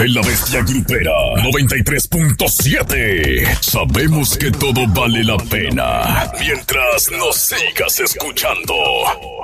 En La Bestia Grupera 93.7. Sabemos que todo vale la pena mientras nos sigas escuchando.